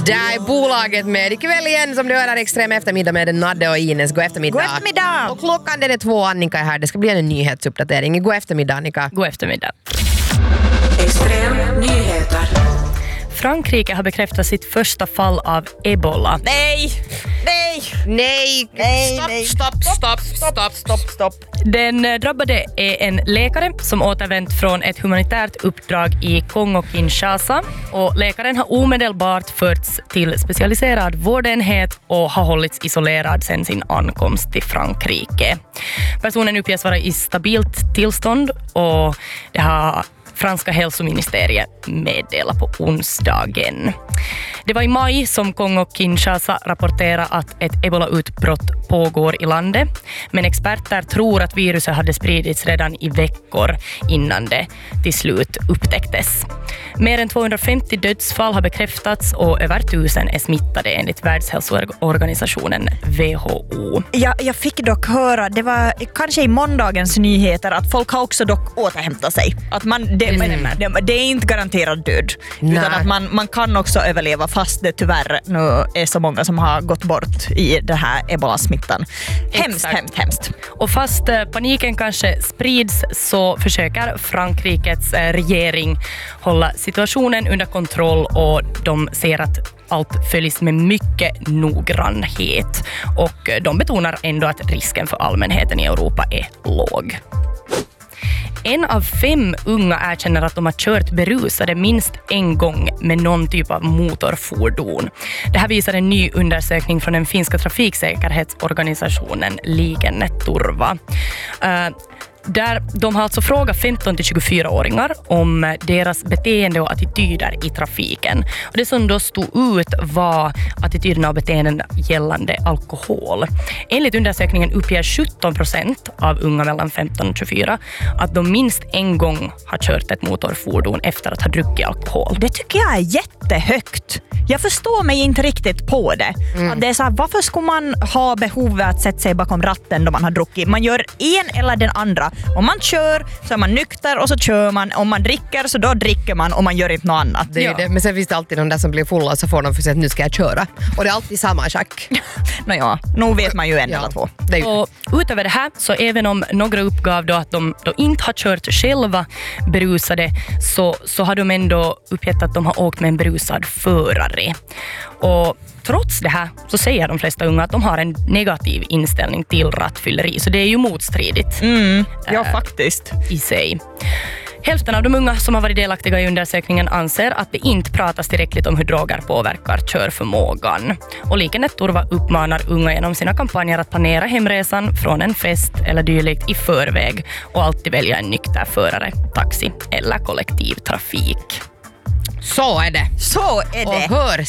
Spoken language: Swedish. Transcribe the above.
Där är bolaget med ikväll igen som du hör här Extrem eftermiddag med Nadde och Ines. God eftermiddag. God eftermiddag. Och klockan den är 2, Annika är här. Det ska bli en nyhetsuppdatering. God eftermiddag, Annika. God eftermiddag. Extrem nyheter. Frankrike har bekräftat sitt första fall av ebola. Nej. Stopp. Den drabbade är en läkare som återvänt från ett humanitärt uppdrag i Kongo-Kinshasa. Och läkaren har omedelbart förts till specialiserad vårdenhet och har hållits isolerad sedan sin ankomst till Frankrike. Personen uppges vara i stabilt tillstånd och det har franska hälsoministeriet meddelar på onsdagen. Det var i maj som Kongo-Kinshasa rapporterade att ett ebola-utbrott pågår i landet. Men experter tror att viruset hade spridits redan i veckor innan det till slut upptäcktes. Mer än 250 dödsfall har bekräftats och över 1000 är smittade enligt Världshälsoorganisationen WHO. Jag fick dock höra, det var kanske i måndagens nyheter, att folk har också dock återhämtat sig. Att det är inte garanterad död. Utan att man kan också överleva fast det tyvärr nu är så många som har gått bort i den här ebola-smittan. Hemskt. Och fast paniken kanske sprids så försöker Frankrikes regering hålla situationen under kontroll och de ser att allt följs med mycket noggrannhet. Och de betonar ändå att risken för allmänheten i Europa är låg. 1 av 5 unga erkänner att de har kört berusade minst en gång med någon typ av motorfordon. Det här visar en ny undersökning från den finska trafiksäkerhetsorganisationen Liikenneturva. Där de har alltså frågat 15-24-åringar om deras beteende och attityder i trafiken. Och det som då stod ut var attityderna och beteenden gällande alkohol. Enligt undersökningen uppger 17% av unga mellan 15 och 24 att de minst en gång har kört ett motorfordon efter att ha druckit alkohol. Det tycker jag är jättehögt. Jag förstår mig inte riktigt på det. Att det är så här, varför ska man ha behov av att sätta sig bakom ratten då man har druckit? Man gör en eller den andra. Om man kör så är man nykter och så kör man. Om man dricker så då dricker man och man gör inte något annat. Det är det. Men sen finns det alltid de där som blir fulla så får de för sig att nu ska jag köra. Och det är alltid samma schack. Nåja, nu vet man ju en eller två. Och utöver det här, så även om några uppgav då att de då inte har kört själva berusade så har de ändå uppgett att de har åkt med en berusad förare. Och trots det här så säger de flesta unga att de har en negativ inställning till rattfylleri. Så det är ju motstridigt. Ja, faktiskt. I sig. Hälften av de unga som har varit delaktiga i undersökningen anser att det inte pratas tillräckligt om hur droger påverkar körförmågan. Och Liikenneturva uppmanar unga genom sina kampanjer att planera hemresan från en fest eller dylikt i förväg och alltid välja en nykter förare, taxi eller kollektivtrafik. Så är det. Så är det. Och hör